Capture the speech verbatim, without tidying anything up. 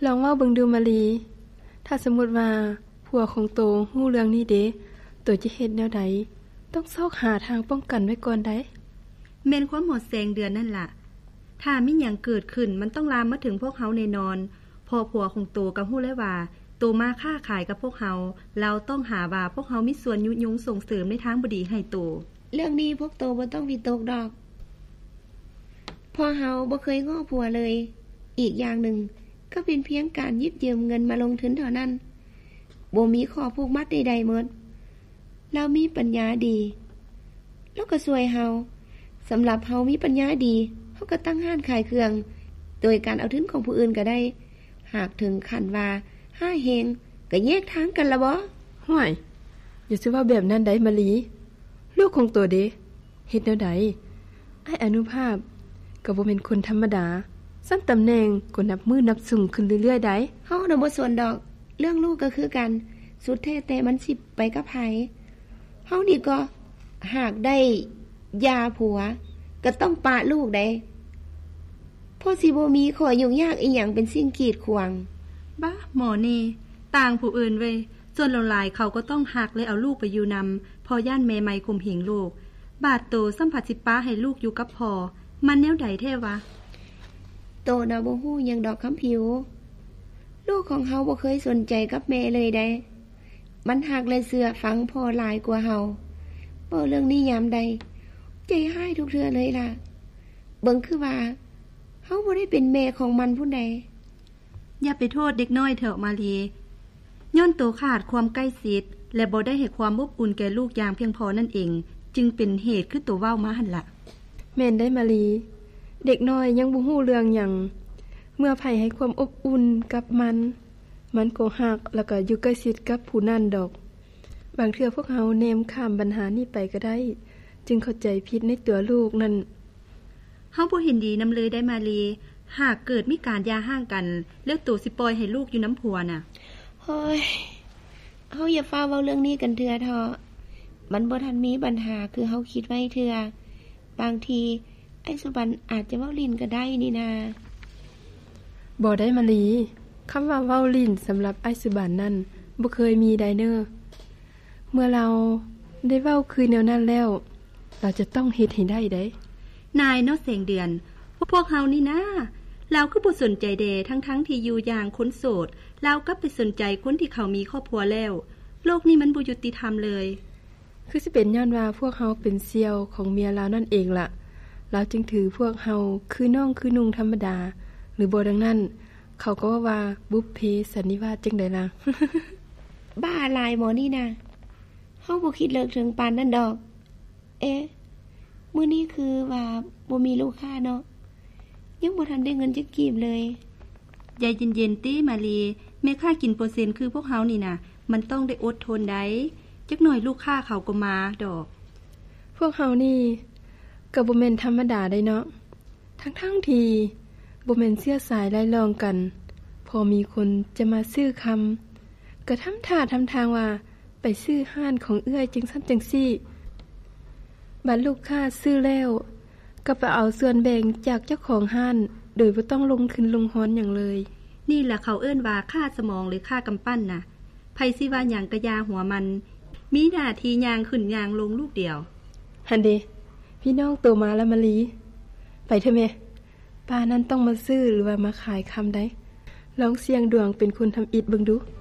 ลองเว้าเบิ่งดูมาลีถ้าสมมุติว่าผัวของโตฮู้เรื่องนี้เด้โตจะเฮ็ดแนวใดต้องซอกหาทางป้องกันไว้ก่อนได้แม่นความหมดแสงเดือนนั่นล่ะถ้ามีหยังเกิดขึ้นมันต้องลามมาถึงพวกเฮาแน่นอนพอผัวของโตก็ฮู้แล้วว่าโตมาค้าขายกับพวกเฮาเราต้องหาว่าพวกเฮามีส่วนยุยงส่งเสริมในทางบ่ดีให้โตเรื่องนี้พวกโตบ่ต้องวิตกดอกพอเฮาบ่เคยง้อผัวเลยอีกอย่างหนึ่งก็เป็นเพียงการหยิบยืมเงินมาลงทุนเท่านั้นบ่มีข้อผูกมัดใดๆหมดเรามีปัญญาดีแล้วก็ช่วยเฮาสำหรับเฮามีปัญญาดีเฮาก็ตั้งห้านขายเครื่องโดยการเอาทุนของผู้อื่นก็ได้หากถึงขั้นว่าห้าเฮงก็แยกทางกันละบ่ห่วยอย่าสิว่าแบบนั้นได้มะลีลูกของตัวเด้เฮ็ดแนวใดไอ้อนุภาพก็บ่แม่นคนธรรมดาสั่นตำแหน่งก็นับมือนับสูงขึ้นเรื่อยๆได้เฮาน่ะบ่สนดอกเรื่องลูกก็คือกันสุดแท้แต่มันสิไปกับไผเฮานี่ก็หากได้ยาผัวก็ต้องปะลูกได้เพราะสิบ่มีข้อยุ่งยากอีหยังเป็นสิ่งกีดขวางบ้าหมอนี่ต่างผู้อื่นเว้ยส่วนหลายๆเขาก็ต้องหักเลยเอาลูกไปอยู่นำพอย่านแม่ใหม่ข่มเหงลูกบาดโตสัมผัสสิป้าให้ลูกอยู่กับพ่อมันแนวใดแท้วะโตน่ะบ่ฮู้หยังดอกคำผิวลูกของเฮาบ่เคยสนใจกับแม่เลยได้มันหักและเชื่อฟังพ่อหลายกว่าเฮาบ่เรื่องนี้ยามใดใจหายทุกเทื่อเลยล่ะเบิ่งคือว่าเฮาบ่ได้เป็นแม่ของมันผู้ใดอย่าไปโทษเด็กน้อยเถอะมาลีย้อนโตขาดความใกล้ชิดและบ่ได้ให้ความอบอุ่นแก่ลูกอย่างเพียงพอนั่นเองจึงเป็นเหตุคือตัวเว้ามาหั่นล่ะแม่นได้มาลีเด็กน้อยยังบ่ฮู้เรื่องหยังเมื่อไผให้ความอบอุ่นกับมันมันก็ฮักแล้วก็อยู่ใกล้ชิดกับผู้นั้นดอกบางเทื่อพวกเฮาแนมข้ามปัญหานี้ไปก็ได้จึงเข้าใจผิดในตัวลูกนั่นเฮาบ่เห็นดีนำเลยได้มาลีหากเกิดมีการยาห่างกันแล้วโตสิปล่อยให้ลูกอยู่น้ำผัวน่ะเฮ้ยเฮาอย่าฟ้าเว้าเรื่องนี้กันเทื่อเถาะมันบ่ทันมีปัญหาคือเฮาคิดไว้เทื่อบางทีไอ้สุบันอาจจะเว้าลิ้นก็ได้นี่นาบ่ได้มาลีคำว่าเว้าลิ้นสำหรับไอ้สุบันนั่นบ่เคยมีไดเนอร์เมื่อเราได้เว้าคือแนวนั้นแล้วเราจะต้องเฮ็ดให้ได้เด้นายเนาะแสงเดือนพวกเฮานี่นะเราคือบ่สนใจเดทั้งๆที่อยู่อย่างคนโสดเราก็ไปสนใจคนที่เขามีครอบครัวแล้วโลกนี้มันบ่ยุติธรรมเลยคือสิเป็นย้อนว่าพวกเฮาเป็นเสี่ยวของเมียเรานั่นเองล่ะเราจึงถือพวกเฮาคือน้องคือนุ่งธรรมดาหรือบ่ดังนั้นเขาก็ว่าว่าบุพเพสันนิวาสจังได๋ล่ะบ้าหลายหมอนี่นะเฮาบ่คิดเลิกถึงปานนั้นดอกเอ๊ะมื้อนี้คือว่าบ่มีลูกค้าเนาะยังบ่ทันได้เงินจักกีบเลยใจเย็นๆติมาลีแม่ค้ากินเปอร์เซ็นต์คือพวกเฮานี่น่ะมันต้องได้อดทนได้จักหน่อยลูกค้าเขาก็มาดอกพวกเฮานี่ก็บ่แม่นธรรมดาได้เนาะทั้งๆที่บ่แม่นเสื้อสายไล่ลองกันพอมีคนจะมาซื้อคำก็ทำท่าทำทางว่าไปซื้อห้านของเอื้อยจังซั่นจังซี่บัดลูกค้าซื้อแล้วก็ไปเอาส่วนแบ่งจากเจ้าของห้านโดยบ่ต้องลงขึ้นลงฮ้อนหยังเลยนี่แหละเขาเอิ้นว่าค่าสมองหรือค่ากำปั้นน่ะไผสิว่าหยังกะยาหัวมันมีหน้าที่ย่างขึ้นย่างลงลูกเดียวหั่นเด้พี่น้องโตมาแล้วมะลีไปเถอะแม่ป้านั้นต้องมาซื้อหรือว่ามาขายคำได้ลองเสี่ยงดวงเป็นคนทำอิฐเบิ่งดู